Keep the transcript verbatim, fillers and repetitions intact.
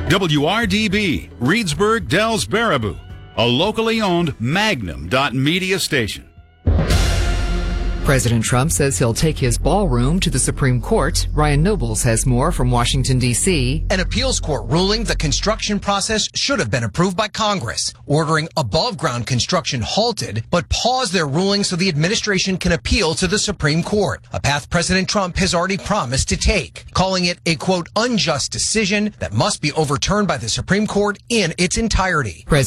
W R D B, Reedsburg, Dells, Baraboo, a locally owned Magnum dot media station. President Trump says he'll take his ballroom to the Supreme Court. Ryan Nobles has more from Washington, D C An appeals court ruling the construction process should have been approved by Congress, ordering above-ground construction halted, but paused their ruling so the administration can appeal to the Supreme Court, a path President Trump has already promised to take, calling it a, quote, unjust decision that must be overturned by the Supreme Court in its entirety.